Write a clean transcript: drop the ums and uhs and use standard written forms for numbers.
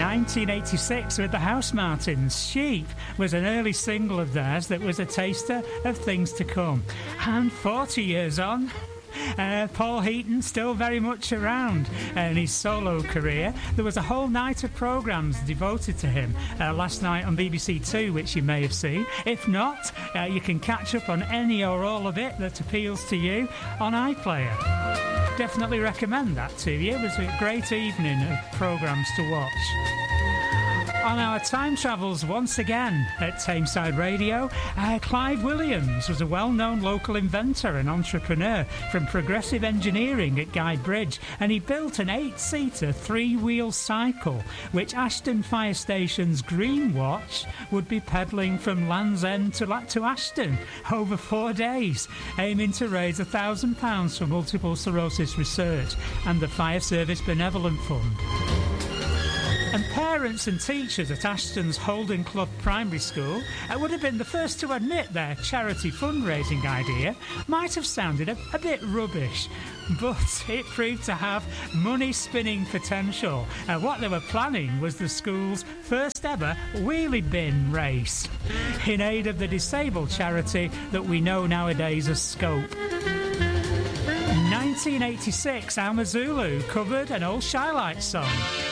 1986 with the House Martins. Sheep was an early single of theirs that was a taster of things to come. And 40 years on, Paul Heaton still very much around in his solo career. There was a whole night of programmes devoted to him last night on BBC Two, which you may have seen. If not, you can catch up on any or all of it that appeals to you on iPlayer. Definitely recommend that to you. It was a great evening of programmes to watch. On our time travels once again at Tameside Radio, Clive Williams was a well-known local inventor and entrepreneur from Progressive Engineering at Guidebridge, and he built an 8-seater, 3-wheel cycle which Ashton Fire Station's Green Watch would be pedalling from Land's End to Ashton over 4 days, aiming to raise £1,000 for multiple sclerosis research and the Fire Service Benevolent Fund. And parents and teachers at Ashton's Holden Clough Primary School would have been the first to admit their charity fundraising idea might have sounded a bit rubbish, but it proved to have money-spinning potential. What they were planning was the school's first ever wheelie bin race in aid of the disabled charity that we know nowadays as Scope. 1986, Alma Zulu covered an old Shy Lights song.